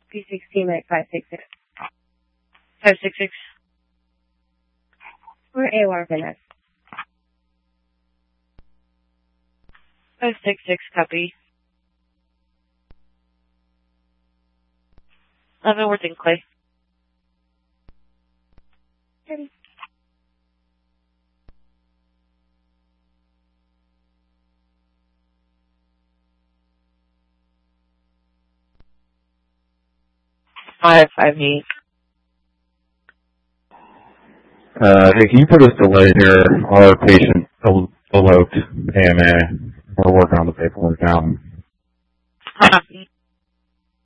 P16 at 566. 566. We're AOR Venice. 566, copy. Leavenworth and Clay. Ready. Five 8. Hey, can you put us delay here? Our patient eloped AMA. We're working on the paperwork now. Copy.